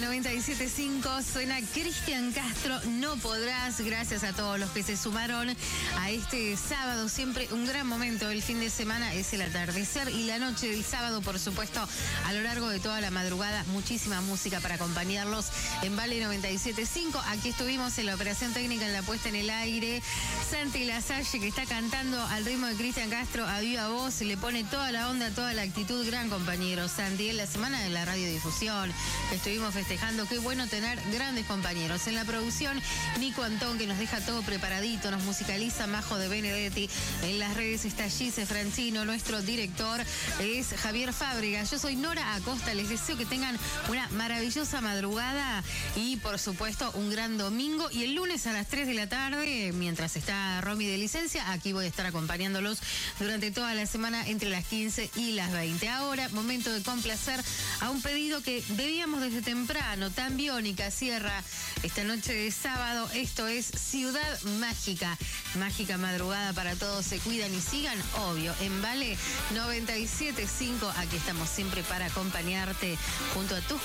97.5 suena Cristian Castro, No Podrás. Gracias a todos los que se sumaron a este sábado. Siempre un gran momento. El fin de semana es el atardecer y la noche del sábado, por supuesto, a lo largo de toda la madrugada. Muchísima música para acompañarlos en Vale 97.5. Aquí estuvimos en la operación técnica, en la puesta en el aire. Santi Lasalle, que está cantando al ritmo de Cristian Castro a viva voz, le pone toda la onda, toda la actitud. Gran compañero Santi, en la semana de la radiodifusión estuvimos festejando. Qué bueno tener grandes compañeros. En la producción, Nico Antón, que nos deja todo preparadito, nos musicaliza Majo de Benedetti. En las redes está Gise Francino, nuestro director es Javier Fábrega. Yo soy Nora Acosta, les deseo que tengan una maravillosa madrugada y por supuesto un gran domingo. Y el lunes a las 3 de la tarde, mientras está Romy de licencia, aquí voy a estar acompañándolos durante toda la semana entre las 15 y las 20. Ahora, momento de complacer a un pedido que debíamos desde temprano. Tan Biónica cierra esta noche de sábado. Esto es Ciudad Mágica. Mágica madrugada para todos. Se cuidan y sigan, obvio, en Vale 97.5. Aquí estamos siempre para acompañarte junto a tus